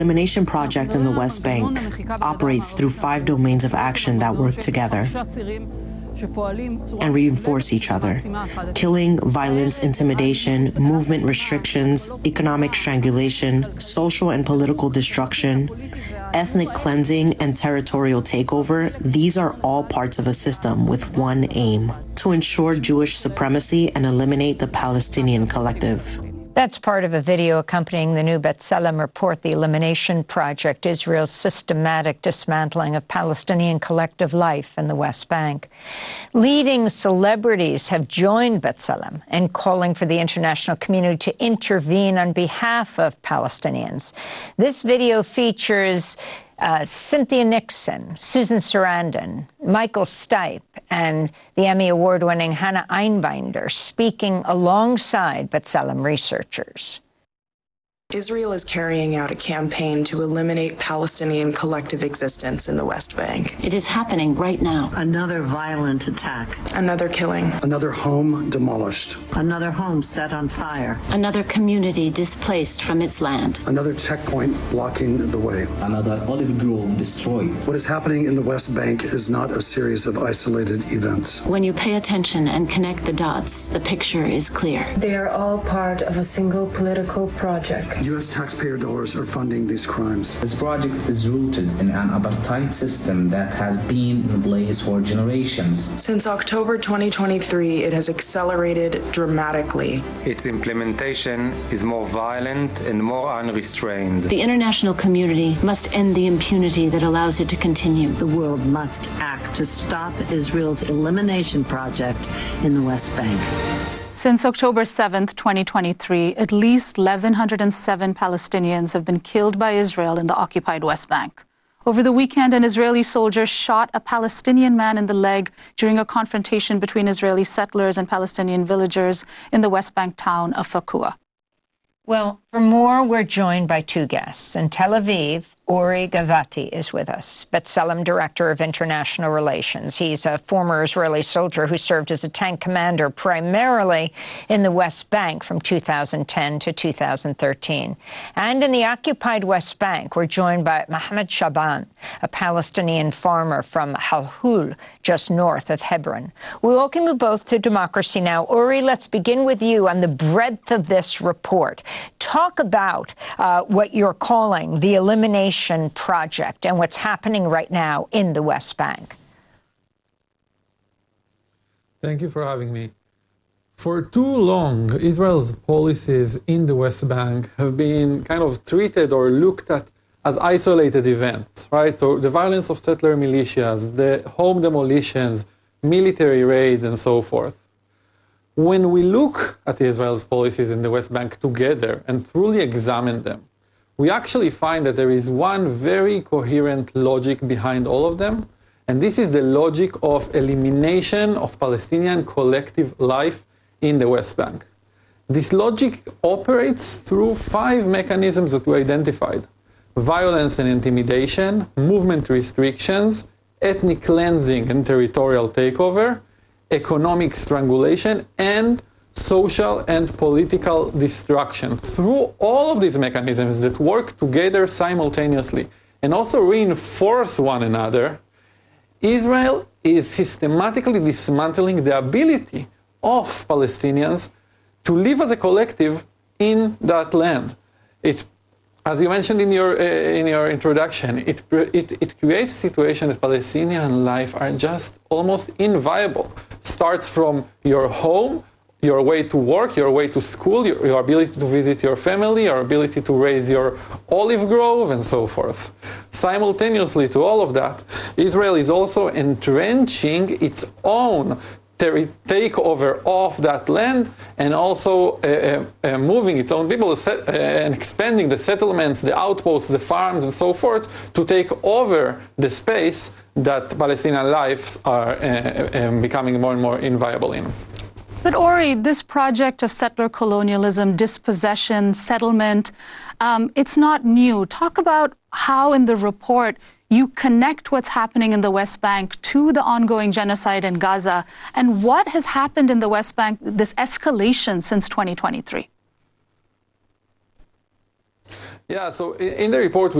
Elimination Project in the West Bank operates through 5 domains of action that work together and reinforce each other: killing, violence, intimidation, movement restrictions, economic strangulation, social and political destruction, ethnic cleansing, and territorial takeover. These are all parts of a system with one aim: to ensure Jewish supremacy and eliminate the Palestinian collective. That's part of a video accompanying the new B'Tselem report, The Elimination Project, Israel's systematic dismantling of Palestinian collective life in the West Bank. Leading celebrities have joined B'Tselem in calling for the international community to intervene on behalf of Palestinians. This video features Cynthia Nixon, Susan Sarandon, Michael Stipe, and the Emmy Award-winning Hannah Einbinder speaking alongside B'Tselem researchers. Israel is carrying out a campaign to eliminate Palestinian collective existence in the West Bank. It is happening right now. Another violent attack. Another killing. Another home demolished. Another home set on fire. Another community displaced from its land. Another checkpoint blocking the way. Another olive grove destroyed. What is happening in the West Bank is not a series of isolated events. When you pay attention and connect the dots, the picture is clear. They are all part of a single political project. U.S. taxpayer dollars are funding these crimes. This project is rooted in an apartheid system that has been in place for generations. Since October 2023, it has accelerated dramatically. Its implementation is more violent and more unrestrained. The international community must end the impunity that allows it to continue. The world must act to stop Israel's elimination project in the West Bank. Since October 7th, 2023, at least 1,107 Palestinians have been killed by Israel in the occupied West Bank. Over the weekend, an Israeli soldier shot a Palestinian man in the leg during a confrontation between Israeli settlers and Palestinian villagers in the West Bank town of Fakua. Well, for more, we're joined by 2 guests. In Tel Aviv, Ori Gavati is with us, B'Tselem Director of International Relations. He's a former Israeli soldier who served as a tank commander primarily in the West Bank from 2010 to 2013. And in the occupied West Bank, we're joined by Mohammed Shaban, a Palestinian farmer from Halhul, just north of Hebron. We welcome you both to Democracy Now! Ori, let's begin with you on the breadth of this report. Talk about what you're calling the Elimination Project and what's happening right now in the West Bank. Thank you for having me. For too long, Israel's policies in the West Bank have been kind of treated or looked at as isolated events, right? So the violence of settler militias, the home demolitions, military raids, and so forth. When we look at Israel's policies in the West Bank together and truly examine them, we actually find that there is one very coherent logic behind all of them, and this is the logic of elimination of Palestinian collective life in the West Bank. This logic operates through 5 mechanisms that we identified: violence and intimidation, movement restrictions, ethnic cleansing and territorial takeover, economic strangulation, and social and political destruction. Through all of these mechanisms that work together simultaneously and also reinforce one another, Israel is systematically dismantling the ability of Palestinians to live as a collective in that land. It, as you mentioned in your introduction, it creates a situation that Palestinian life are just almost inviable. Starts from your home, your way to work, your way to school, your ability to visit your family, your ability to raise your olive grove, and so forth. Simultaneously to all of that, Israel is also entrenching its own takeover of that land and also moving its own people and expanding the settlements, the outposts, the farms, and so forth to take over the space that Palestinian lives are becoming more and more inviolable in. But Ori, this project of settler colonialism, dispossession, settlement, it's not new. Talk about how in the report you connect what's happening in the West Bank to the ongoing genocide in Gaza and what has happened in the West Bank, this escalation since 2023. Yeah, so in the report,